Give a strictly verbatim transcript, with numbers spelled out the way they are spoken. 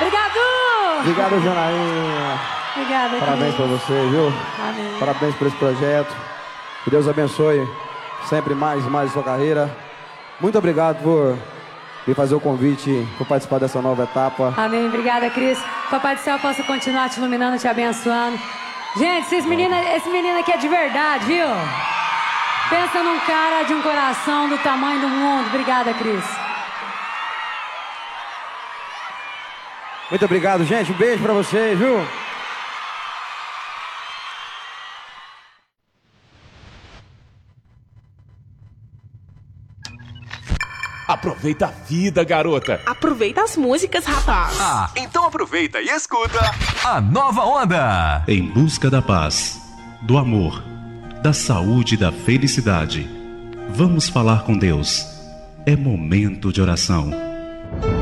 Obrigado! Obrigado, Janaína. Obrigada, Parabéns pra você, viu? Amém. Parabéns por esse projeto. Que Deus abençoe sempre mais e mais a sua carreira. Muito obrigado por vir fazer o convite, por participar dessa nova etapa. Amém. Obrigada, Cris. Papai do Céu possa continuar te iluminando, te abençoando. Gente, esses meninos, esse menino aqui é de verdade, viu? Pensa num cara de um coração do tamanho do mundo. Obrigada, Cris. Muito obrigado, gente. Um beijo pra vocês, viu? Aproveita a vida, garota. Aproveita as músicas, rapaz. Ah, Então aproveita e escuta a nova onda. Em busca da paz, do amor, da saúde e da felicidade. Vamos falar com Deus. É momento de oração.